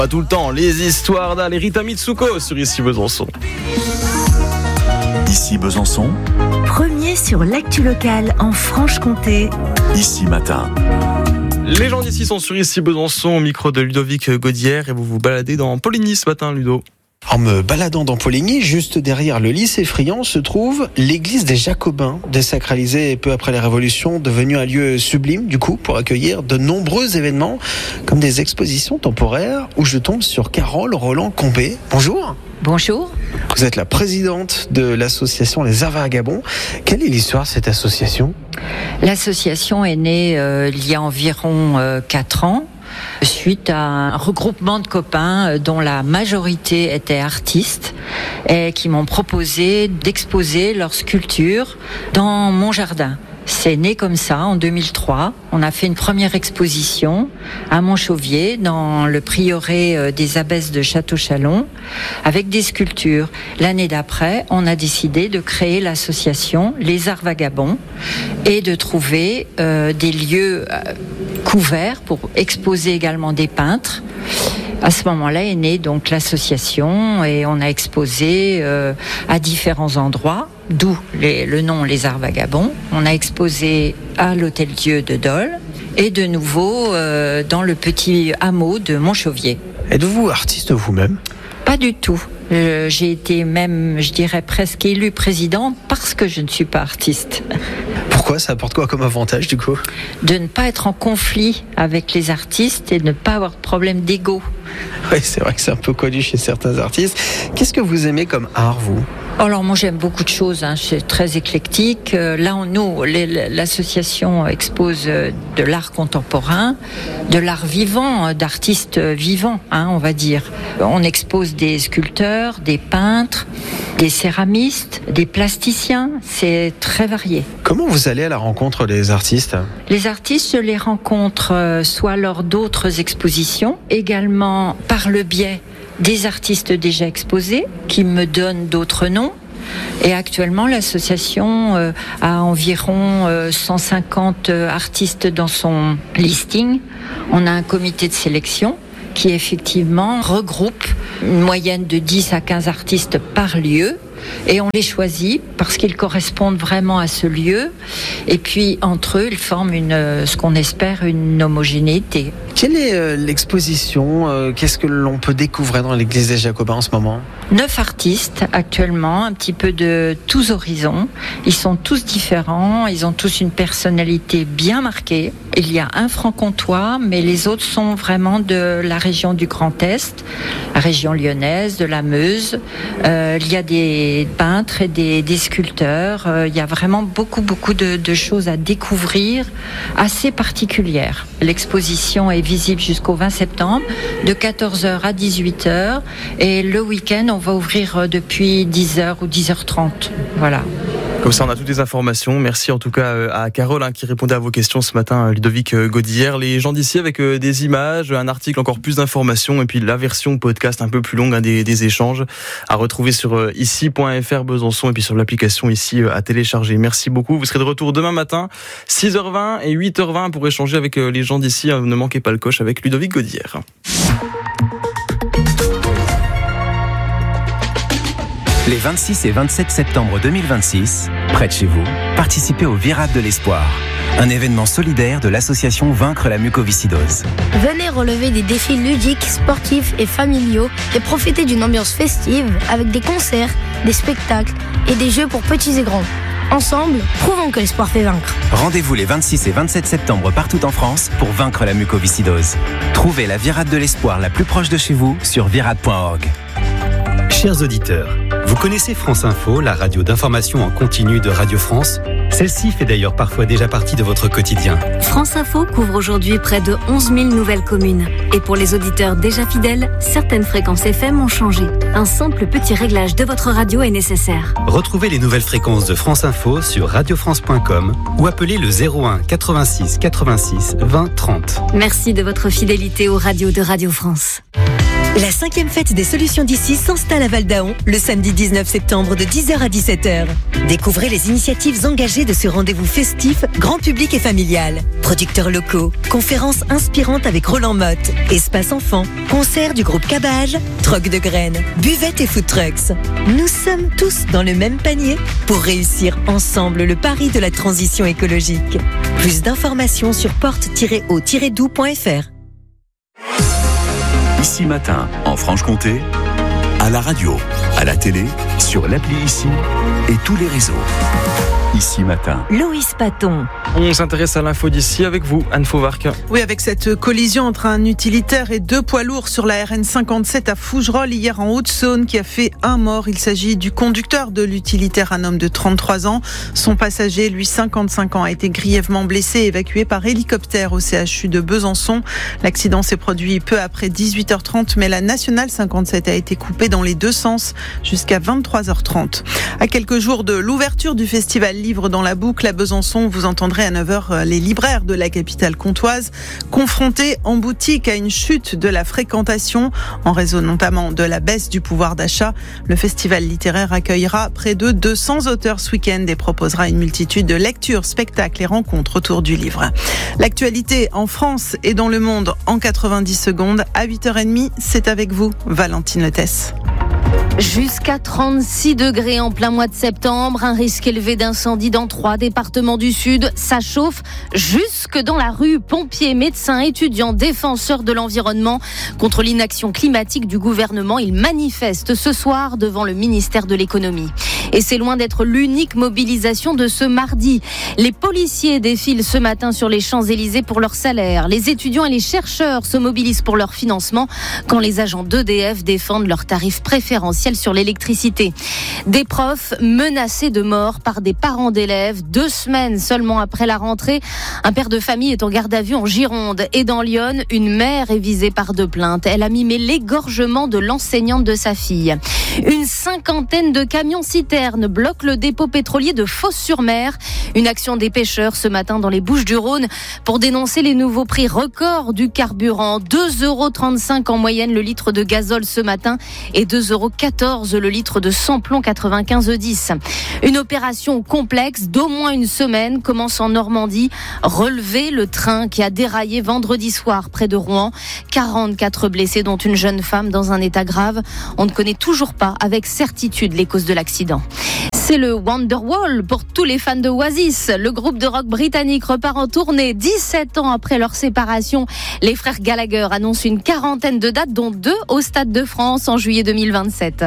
Pas tout le temps, les histoires d'Al et Rita Mitsuko sur Ici Besançon. Ici Besançon, Premier sur l'actu locale en Franche-Comté. Ici Matin. Les gens d'ici sont sur Ici Besançon, au micro de Ludovic Gaudière, et vous vous baladez dans Poligny ce matin, Ludo. En me baladant dans Poligny, juste derrière le lycée Friant, se trouve l'église des Jacobins, désacralisée peu après la Révolution, devenue un lieu sublime, du coup, pour accueillir de nombreux événements, comme des expositions temporaires, où je tombe sur Carole Roland-Combé. Bonjour. Bonjour. Vous êtes la présidente de l'association Les Arts Vagabonds. Quelle est l'histoire de cette association ? L'association est née il y a environ 4 ans, suite à un regroupement de copains dont la majorité étaient artistes et qui m'ont proposé d'exposer leurs sculptures dans mon jardin. C'est né comme ça en 2003. On a fait une première exposition à Montchauvier dans le prieuré des abbesses de Château-Chalon avec des sculptures. L'année d'après, on a décidé de créer l'association Les Arts Vagabonds et de trouver des lieux couverts pour exposer également des peintres. À ce moment-là est née donc l'association et on a exposé à différents endroits, d'où le nom Les Arts Vagabonds. On a exposé à l'Hôtel-Dieu de Dole et de nouveau dans le petit hameau de Montchauvier. Êtes-vous artiste vous-même ? Pas du tout. J'ai été même, je dirais presque élue présidente parce que je ne suis pas artiste. Pourquoi ? Ça apporte quoi comme avantage du coup ? De ne pas être en conflit avec les artistes et de ne pas avoir de problème d'ego. Oui, c'est vrai que c'est un peu connu chez certains artistes. Qu'est-ce que vous aimez comme art, vous ? Alors moi j'aime beaucoup de choses, c'est très éclectique. Là l'association expose de l'art contemporain, de l'art vivant, d'artistes vivants, on va dire. On expose des sculpteurs, des peintres, des céramistes, des plasticiens, c'est très varié. Comment vous allez à la rencontre des artistes ? Les artistes, je les rencontre soit lors d'autres expositions, également par le biais des artistes déjà exposés qui me donnent d'autres noms. Et actuellement, l'association a environ 150 artistes dans son listing. On a un comité de sélection qui effectivement regroupe une moyenne de 10 à 15 artistes par lieu. Et on les choisit parce qu'ils correspondent vraiment à ce lieu. Et puis, entre eux, ils forment ce qu'on espère une homogénéité. Quelle est l'exposition ? Qu'est-ce que l'on peut découvrir dans l'église des Jacobins en ce moment ? 9 artistes actuellement, un petit peu de tous horizons. Ils sont tous différents, ils ont tous une personnalité bien marquée. Il y a un franc-comtois, mais les autres sont vraiment de la région du Grand Est, la région lyonnaise, de la Meuse. Il y a des peintres et des sculpteurs. Il y a vraiment beaucoup de choses à découvrir, assez particulières. L'exposition est visible jusqu'au 20 septembre, de 14h à 18h. Et le week-end, on va ouvrir depuis 10h ou 10h30. Voilà. Comme ça, on a toutes les informations. Merci en tout cas à Carole qui répondait à vos questions ce matin, Ludovic Gaudière. Les gens d'ici avec des images, un article, encore plus d'informations et puis la version podcast un peu plus longue des échanges à retrouver sur ici.fr Besançon et puis sur l'application ici à télécharger. Merci beaucoup. Vous serez de retour demain matin, 6h20 et 8h20 pour échanger avec les gens d'ici. Ne manquez pas le coche avec Ludovic Gaudière. Les 26 et 27 septembre 2026, près de chez vous, participez au Virade de l'Espoir, un événement solidaire de l'association Vaincre la mucoviscidose. Venez relever des défis ludiques, sportifs et familiaux et profiter d'une ambiance festive avec des concerts, des spectacles et des jeux pour petits et grands. Ensemble, prouvons que l'espoir fait vaincre. Rendez-vous les 26 et 27 septembre partout en France pour vaincre la mucoviscidose. Trouvez la Virade de l'Espoir la plus proche de chez vous sur virade.org. Chers auditeurs, vous connaissez France Info, la radio d'information en continu de Radio France ? Celle-ci fait d'ailleurs parfois déjà partie de votre quotidien. France Info couvre aujourd'hui près de 11 000 nouvelles communes. Et pour les auditeurs déjà fidèles, certaines fréquences FM ont changé. Un simple petit réglage de votre radio est nécessaire. Retrouvez les nouvelles fréquences de France Info sur radiofrance.com ou appelez le 01 86 86 20 30. Merci de votre fidélité aux radios de Radio France. La 5e fête des solutions d'ici s'installe à Val-d'Aon le samedi 19 septembre de 10h à 17h. Découvrez les initiatives engagées de ce rendez-vous festif, grand public et familial. Producteurs locaux, conférences inspirantes avec Roland Motte, espace enfants, concerts du groupe Cabage, troc de graines, buvettes et food trucks. Nous sommes tous dans le même panier pour réussir ensemble le pari de la transition écologique. Plus d'informations sur porte-au-doux.fr. Ici Matin, en Franche-Comté, à la radio, à la télé, sur l'appli Ici et tous les réseaux. Ici Matin. Loïs Paton. On s'intéresse à l'info d'ici avec vous, Anne Fauvarc. Oui, avec cette collision entre un utilitaire et 2 poids lourds sur la RN 57 à Fougerolles hier en Haute-Saône qui a fait un mort. Il s'agit du conducteur de l'utilitaire, un homme de 33 ans. Son passager, lui 55 ans, a été grièvement blessé et évacué par hélicoptère au CHU de Besançon. L'accident s'est produit peu après 18h30, mais la nationale 57 a été coupée dans les deux sens jusqu'à 23h30. À quelques jours de l'ouverture du festival Livre dans la boucle à Besançon, vous entendrez à 9h les libraires de la capitale comtoise confrontés en boutique à une chute de la fréquentation en raison notamment de la baisse du pouvoir d'achat. Le festival littéraire accueillera près de 200 auteurs ce week-end et proposera une multitude de lectures, spectacles et rencontres autour du livre. L'actualité en France et dans le monde en 90 secondes. À 8h30, c'est avec vous, Valentine Letès. Jusqu'à 36 degrés en plein mois de septembre, un risque élevé d'incendie dans 3 départements du Sud. Ça chauffe jusque dans la rue. Pompiers, médecins, étudiants, défenseurs de l'environnement contre l'inaction climatique du gouvernement. Ils manifestent ce soir devant le ministère de l'économie. Et c'est loin d'être l'unique mobilisation de ce mardi. Les policiers défilent ce matin sur les Champs-Élysées pour leur salaire. Les étudiants et les chercheurs se mobilisent pour leur financement quand les agents d'EDF défendent leurs tarifs préférentiels sur l'électricité. Des profs menacés de mort par des parents d'élèves 2 semaines seulement après la rentrée. Un père de famille est en garde à vue en Gironde et dans l'Yonne, une mère est visée par 2 plaintes. Elle a mimé l'égorgement de l'enseignante de sa fille. Une 50aine de camions-citernes bloquent le dépôt pétrolier de Fos-sur-Mer. Une action des pêcheurs ce matin dans les Bouches-du-Rhône pour dénoncer les nouveaux prix records du carburant. 2,35 € en moyenne le litre de gazole ce matin et 2,14 € le litre de samplon 95E10. Une opération complexe d'au moins une semaine commence en Normandie. Relever le train qui a déraillé vendredi soir près de Rouen. 44 blessés dont une jeune femme dans un état grave. On ne connaît toujours pas avec certitude les causes de l'accident. C'est le Wonderwall pour tous les fans de Oasis. Le groupe de rock britannique repart en tournée 17 ans après leur séparation. Les frères Gallagher annoncent une 40aine de dates, dont 2 au Stade de France en juillet 2027.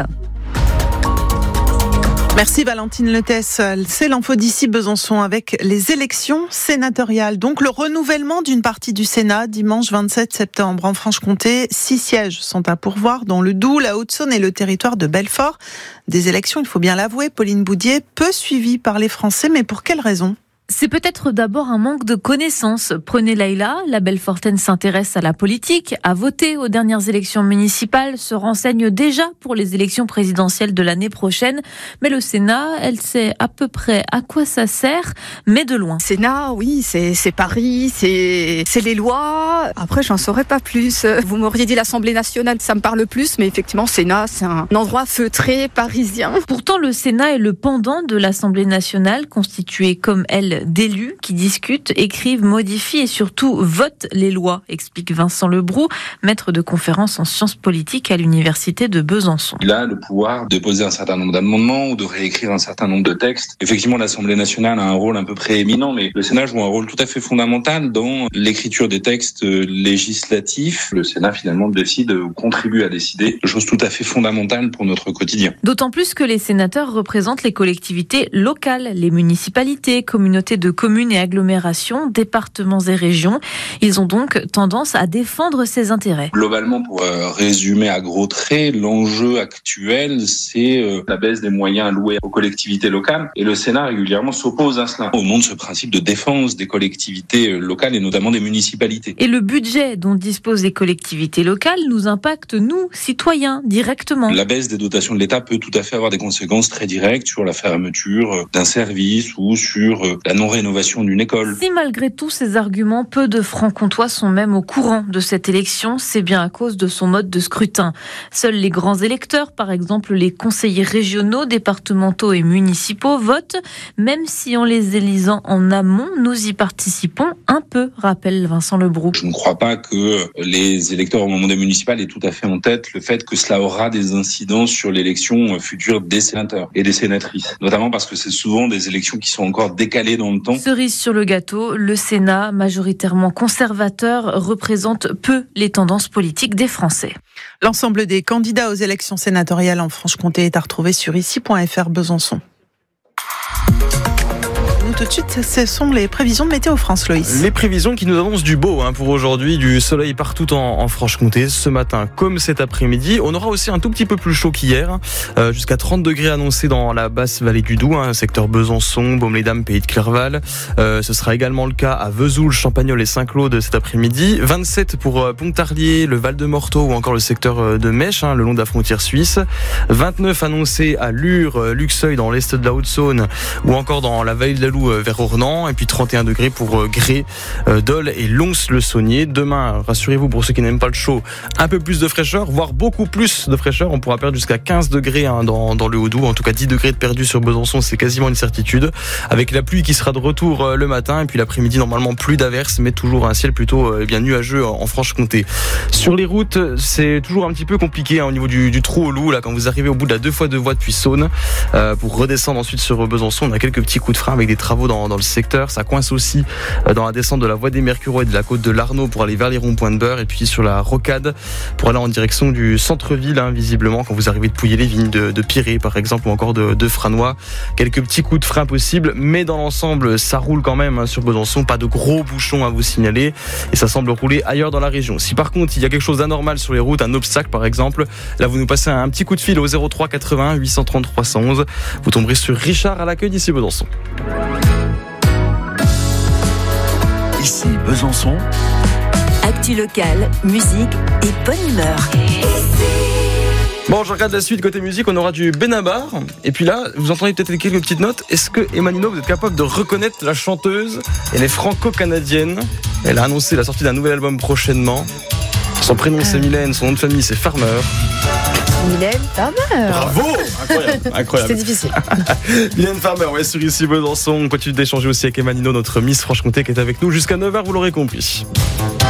Merci Valentine Letès. C'est l'info d'ici Besançon avec les élections sénatoriales. Donc le renouvellement d'une partie du Sénat dimanche 27 septembre en Franche-Comté. 6 sièges sont à pourvoir dans le Doubs, la Haute-Saône et le territoire de Belfort. Des élections, il faut bien l'avouer, Pauline Boudier, peu suivies par les Français, mais pour quelles raisons ? C'est peut-être d'abord un manque de connaissances. Prenez Laïla, la Belfortaine s'intéresse à la politique, a voté aux dernières élections municipales, se renseigne déjà pour les élections présidentielles de l'année prochaine. Mais le Sénat, elle sait à peu près à quoi ça sert, mais de loin. Sénat, oui, c'est Paris, c'est les lois. Après, j'en saurais pas plus. Vous m'auriez dit l'Assemblée nationale, ça me parle plus, mais effectivement, Sénat, c'est un endroit feutré, parisien. Pourtant, le Sénat est le pendant de l'Assemblée nationale, constitué comme elle d'élus qui discutent, écrivent, modifient et surtout votent les lois, explique Vincent Lebroux, maître de conférence en sciences politiques à l'université de Besançon. Il a le pouvoir de poser un certain nombre d'amendements ou de réécrire un certain nombre de textes. Effectivement, l'Assemblée nationale a un rôle un peu prééminent, mais le Sénat joue un rôle tout à fait fondamental dans l'écriture des textes législatifs. Le Sénat, finalement, décide ou contribue à décider de choses tout à fait fondamentales pour notre quotidien. D'autant plus que les sénateurs représentent les collectivités locales, les municipalités, communautés de communes et agglomérations, départements et régions. Ils ont donc tendance à défendre ces intérêts. Globalement, pour résumer à gros traits, l'enjeu actuel, c'est la baisse des moyens alloués aux collectivités locales. Et le Sénat régulièrement s'oppose à cela. Au monde, ce principe de défense des collectivités locales et notamment des municipalités. Et le budget dont disposent les collectivités locales nous impacte, nous, citoyens, directement. La baisse des dotations de l'État peut tout à fait avoir des conséquences très directes sur la fermeture d'un service ou sur la la non-rénovation d'une école. Si malgré tous ces arguments, peu de Franc-Comtois sont même au courant de cette élection, c'est bien à cause de son mode de scrutin. Seuls les grands électeurs, par exemple les conseillers régionaux, départementaux et municipaux, votent, même si en les élisant en amont, nous y participons un peu, rappelle Vincent Lebroux. Je ne crois pas que les électeurs au moment des municipales aient tout à fait en tête le fait que cela aura des incidences sur l'élection future des sénateurs et des sénatrices. Notamment parce que c'est souvent des élections qui sont encore décalées dans le temps. Cerise sur le gâteau, le Sénat, majoritairement conservateur, représente peu les tendances politiques des Français. L'ensemble des candidats aux élections sénatoriales en Franche-Comté est à retrouver sur ici.fr Besançon. Tout de suite, ce sont les prévisions de Météo France, Loïs. Les prévisions qui nous annoncent du beau pour aujourd'hui, du soleil partout en Franche-Comté, ce matin comme cet après-midi. On aura aussi un tout petit peu plus chaud qu'hier, jusqu'à 30 degrés annoncés dans la basse vallée du Doubs, secteur Besançon, Baume-les-Dames, Pays de Clerval. Ce sera également le cas à Vesoul, Champagnole et Saint-Claude cet après-midi. 27 pour Pontarlier, le Val-de-Morteau ou encore le secteur de Mèche, le long de la frontière suisse. 29 annoncés à Lure, Luxeuil dans l'est de la Haute-Saône ou encore dans la vallée de la Loue vers Ornans, et puis 31 degrés pour Gré, Dole et Lons-le-Saunier. Demain, rassurez-vous, pour ceux qui n'aiment pas le chaud, un peu plus de fraîcheur, voire beaucoup plus de fraîcheur. On pourra perdre jusqu'à 15 degrés dans le Haut-Doubs, en tout cas 10 degrés de perdu sur Besançon, c'est quasiment une certitude, avec la pluie qui sera de retour le matin, et puis l'après-midi normalement plus d'averses, mais toujours un ciel plutôt bien nuageux en Franche-Comté. Sur les routes, c'est toujours un petit peu compliqué au niveau du trou au loup, là, quand vous arrivez au bout de la 2x2 voies depuis Saône, pour redescendre ensuite sur Besançon, on a quelques petits coups de frein avec des travaux dans le secteur. Ça coince aussi dans la descente de la voie des Mercureaux et de la côte de l'Arnaud pour aller vers les ronds-points de Beurre, et puis sur la rocade pour aller en direction du centre-ville, visiblement quand vous arrivez de Pouilly-les-Vignes, de Piré par exemple, ou encore de Franois. Quelques petits coups de frein possibles, mais dans l'ensemble ça roule quand même sur Besançon, pas de gros bouchons à vous signaler, et ça semble rouler ailleurs dans la région. Si par contre il y a quelque chose d'anormal sur les routes, un obstacle par exemple, là vous nous passez un petit coup de fil au 03 81 830 311, vous tomberez sur Richard à l'accueil d'ici Besançon. Ici Besançon. Actu locale, musique et bonne humeur. Bon, je regarde la suite côté musique, on aura du Benabar. Et puis là, vous entendez peut-être quelques petites notes. Est-ce que Emanino, vous êtes capable de reconnaître la chanteuse? Elle est franco-canadienne. Elle a annoncé la sortie d'un nouvel album prochainement. Son prénom c'est Mylène, son nom de famille c'est Farmer. Mylène Farmer. Bravo, incroyable. C'était difficile. Mylène Farmer, ouais, sur ici Besançon. On continue d'échanger aussi avec Emanino, notre Miss Franche-Comté qui est avec nous jusqu'à 9h, vous l'aurez compris.